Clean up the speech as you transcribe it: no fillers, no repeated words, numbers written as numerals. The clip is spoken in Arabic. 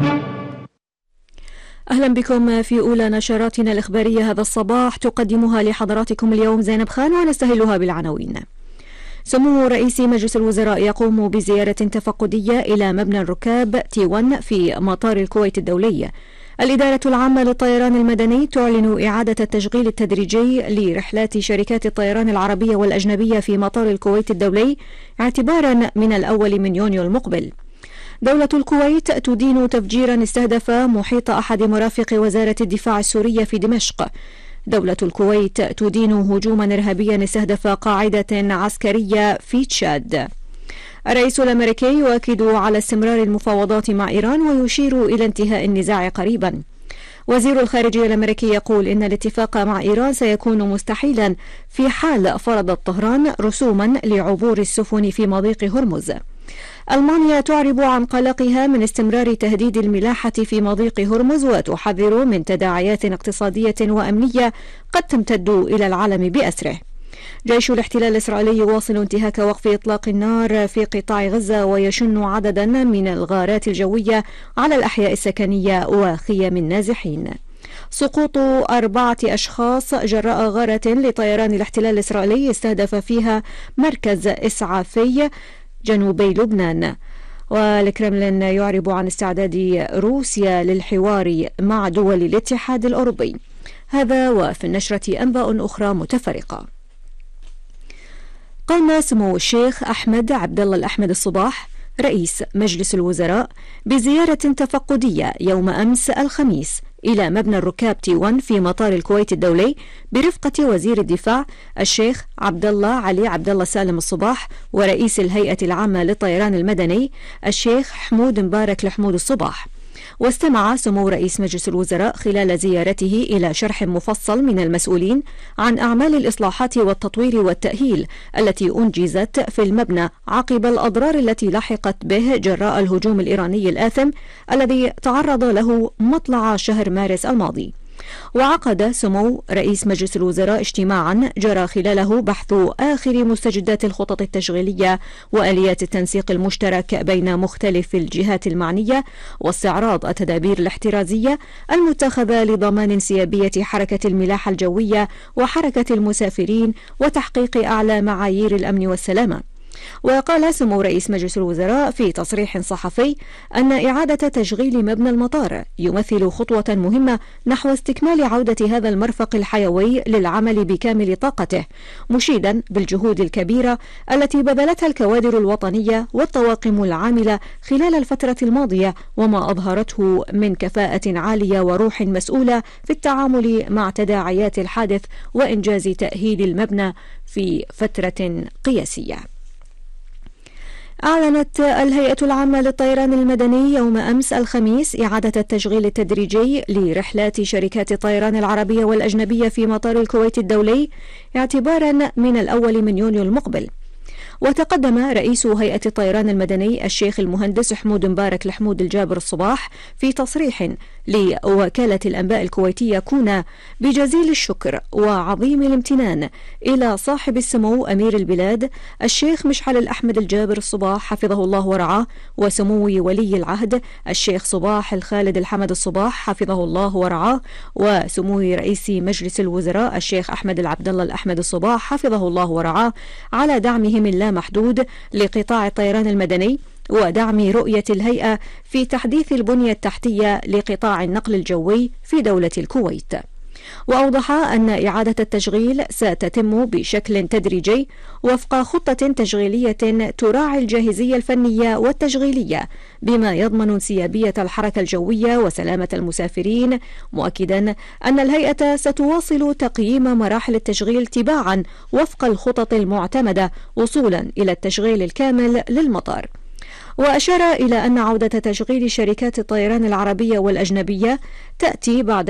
أهلا بكم في أولى نشراتنا الإخبارية هذا الصباح، تقدمها لحضراتكم اليوم زينب خان، ونستهلها بالعناوين. سمو رئيس مجلس الوزراء يقوم بزيارة تفقدية إلى مبنى الركاب T1 في مطار الكويت الدولي. الإدارة العامة للطيران المدني تعلن إعادة التشغيل التدريجي لرحلات شركات الطيران العربية والأجنبية في مطار الكويت الدولي اعتبارا من الأول من يونيو المقبل. دولة الكويت تدين تفجيرا استهدف محيط أحد مرافق وزارة الدفاع السورية في دمشق. دولة الكويت تدين هجوما إرهابيا استهدف قاعدة عسكرية في تشاد. الرئيس الأمريكي يؤكد على استمرار المفاوضات مع إيران ويشير إلى انتهاء النزاع قريبا. وزير الخارجية الأمريكي يقول إن الاتفاق مع إيران سيكون مستحيلا في حال فرضت طهران رسوما لعبور السفن في مضيق هرمز. ألمانيا تعرب عن قلقها من استمرار تهديد الملاحة في مضيق هرمز، وتحذر من تداعيات اقتصادية وأمنية قد تمتد إلى العالم بأسره. جيش الاحتلال الإسرائيلي يواصل انتهاك وقف إطلاق النار في قطاع غزة، ويشن عددا من الغارات الجوية على الأحياء السكنية وخيم النازحين. سقوط 4 أشخاص جراء غارة لطيران الاحتلال الإسرائيلي استهدف فيها مركز إسعافي جنوبي لبنان. والكرملين يعرب عن استعداد روسيا للحوار مع دول الاتحاد الأوروبي. هذا وفي النشرة أنباء أخرى متفرقة. قام سمو الشيخ أحمد عبد الله الأحمد الصباح رئيس مجلس الوزراء بزيارة تفقدية يوم أمس الخميس إلى مبنى الركاب T1 في مطار الكويت الدولي برفقة وزير الدفاع الشيخ عبد الله علي عبد الله سالم الصباح، ورئيس الهيئة العامة للطيران المدني الشيخ حمود مبارك الحمود الصباح. واستمع سمو رئيس مجلس الوزراء خلال زيارته إلى شرح مفصل من المسؤولين عن أعمال الإصلاحات والتطوير والتأهيل التي أنجزت في المبنى عقب الأضرار التي لحقت به جراء الهجوم الإيراني الآثم الذي تعرض له مطلع شهر مارس الماضي. وعقد سمو رئيس مجلس الوزراء اجتماعا جرى خلاله بحث آخر مستجدات الخطط التشغيلية وآليات التنسيق المشترك بين مختلف الجهات المعنية، واستعراض التدابير الاحترازية المتخذة لضمان انسيابية حركة الملاحة الجوية وحركة المسافرين وتحقيق أعلى معايير الأمن والسلامة. وقال سمو رئيس مجلس الوزراء في تصريح صحفي أن إعادة تشغيل مبنى المطار يمثل خطوة مهمة نحو استكمال عودة هذا المرفق الحيوي للعمل بكامل طاقته، مشيدا بالجهود الكبيرة التي بذلتها الكوادر الوطنية والطواقم العاملة خلال الفترة الماضية، وما أظهرته من كفاءة عالية وروح مسؤولة في التعامل مع تداعيات الحادث وإنجاز تأهيل المبنى في فترة قياسية. أعلنت الهيئة العامة للطيران المدني يوم أمس الخميس إعادة التشغيل التدريجي لرحلات شركات الطيران العربية والأجنبية في مطار الكويت الدولي اعتبارا من الأول من يونيو المقبل. وتقدم رئيس هيئة الطيران المدني الشيخ المهندس حمود مبارك الحمود الجابر الصباح في تصريح لوكالة الأنباء الكويتية كونا بجزيل الشكر وعظيم الامتنان إلى صاحب السمو أمير البلاد الشيخ مشعل الأحمد الجابر الصباح حفظه الله ورعاه، وسمو ولي العهد الشيخ صباح الخالد الحمد الصباح حفظه الله ورعاه، وسمو رئيس مجلس الوزراء الشيخ أحمد العبد الله الأحمد الصباح حفظه الله ورعاه على دعمهم اللامحدود لقطاع الطيران المدني ودعم رؤية الهيئة في تحديث البنية التحتية لقطاع النقل الجوي في دولة الكويت. وأوضح أن إعادة التشغيل ستتم بشكل تدريجي وفق خطة تشغيلية تراعي الجاهزية الفنية والتشغيلية بما يضمن انسيابية الحركة الجوية وسلامة المسافرين، مؤكدا أن الهيئة ستواصل تقييم مراحل التشغيل تباعا وفق الخطط المعتمدة وصولا إلى التشغيل الكامل للمطار. وأشار إلى أن عودة تشغيل شركات الطيران العربية والأجنبية تأتي بعد